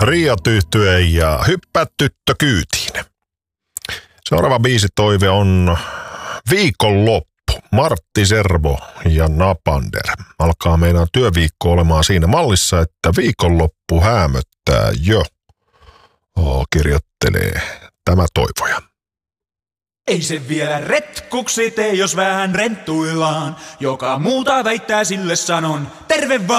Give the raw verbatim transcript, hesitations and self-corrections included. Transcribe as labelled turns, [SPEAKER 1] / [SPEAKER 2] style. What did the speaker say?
[SPEAKER 1] Riot Yhtye ja Hyppää tyttö kyytiin. Seuraava biisitoive on Viikonloppu. Martti Servo ja Napander. Alkaa meidän työviikko olemaan siinä mallissa, että viikonloppu häämöttää jo. Oo, kirjoittelee tämä toivoja.
[SPEAKER 2] Ei se vielä retkuksi tee, jos vähän renttuillaan. Joka muuta väittää, sille sanon terve vaan.